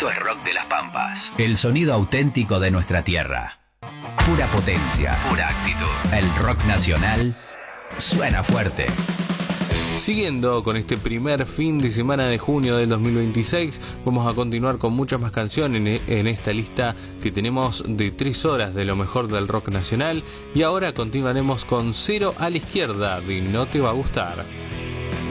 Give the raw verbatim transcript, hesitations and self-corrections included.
Esto es Rock de las Pampas. El sonido auténtico de nuestra tierra. Pura potencia, pura actitud. El rock nacional suena fuerte. Siguiendo con este primer fin de semana de junio del dos mil veintiséis, vamos a continuar con muchas más canciones en esta lista que tenemos de tres horas de lo mejor del rock nacional. Y ahora continuaremos con Cero a la Izquierda de No Te Va a Gustar.